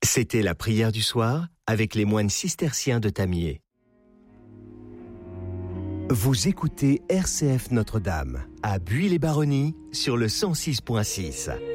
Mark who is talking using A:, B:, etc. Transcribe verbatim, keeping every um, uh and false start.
A: C'était la prière du soir avec les moines cisterciens de Tamier. Vous écoutez R C F Notre-Dame à Buis-les-Baronnies sur le cent six point six.